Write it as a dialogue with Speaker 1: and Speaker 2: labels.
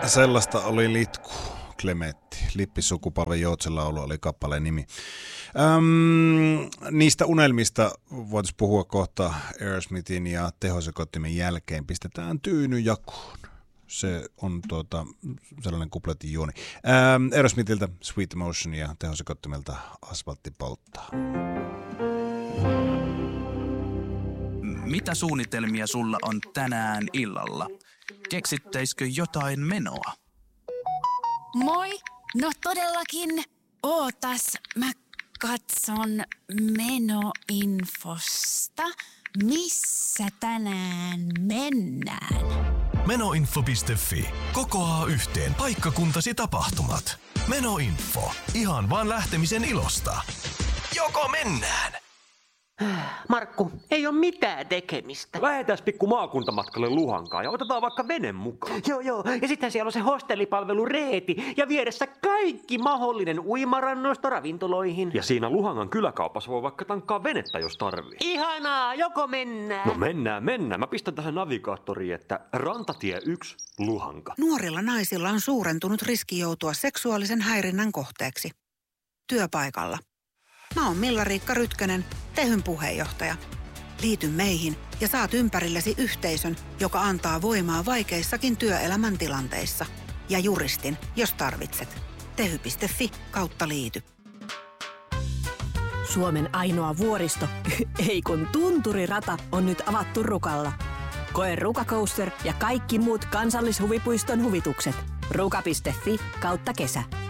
Speaker 1: Sellaista oli Litku, Klemetti. Lippisukupalven Joutselaulu oli kappaleen nimi. Niistä unelmista voitaisiin puhua kohta Aerosmithin ja tehosekottimen jälkeen. Pistetään tyyny jakoon. Se on sellainen kupletin juoni. Aerosmithiltä Sweet Emotion ja tehosekottimelta Asfaltti polttaa.
Speaker 2: Mitä suunnitelmia sulla on tänään illalla? Keksittäisikö jotain menoa?
Speaker 3: Moi! No todellakin. Ootas, mä katson menoinfosta. Missä tänään mennään?
Speaker 4: Menoinfo.fi. Kokoaa yhteen paikkakuntasi tapahtumat. Menoinfo. Ihan vaan lähtemisen ilosta. Joko mennään?
Speaker 5: Markku, ei ole mitään tekemistä.
Speaker 6: Lähetään pikku maakuntamatkalle Luhankaan ja otetaan vaikka vene mukaan.
Speaker 5: Joo. Ja sitten siellä on se hostellipalvelu Reeti ja vieressä kaikki mahdollinen uimarannoista ravintoloihin.
Speaker 6: Ja siinä Luhangan kyläkaupassa voi vaikka tankkaa venettä, jos tarvii.
Speaker 5: Ihanaa, joko mennään?
Speaker 6: No mennään. Mä pistän tähän navigaattoriin, että Rantatie 1, Luhanka.
Speaker 7: Nuorilla naisilla on suurentunut riski joutua seksuaalisen häirinnän kohteeksi. Työpaikalla. Mä oon Milla-Riikka Rytkönen, Tehyn puheenjohtaja. Liity meihin ja saat ympärillesi yhteisön, joka antaa voimaa vaikeissakin työelämän tilanteissa. Ja juristin, jos tarvitset. Tehy.fi/liity.
Speaker 8: Suomen ainoa vuoristo, ei kun tunturirata, on nyt avattu Rukalla. Koe Ruka Coaster ja kaikki muut kansallishuvipuiston huvitukset. Ruka.fi/kesä.